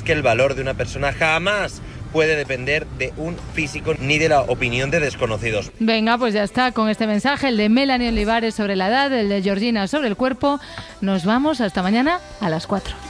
que el valor de una persona jamás puede depender de un físico ni de la opinión de desconocidos. Venga, pues ya está, con este mensaje, el de Melanie Olivares sobre la edad, el de Georgina sobre el cuerpo. Nos vamos hasta mañana a las 4.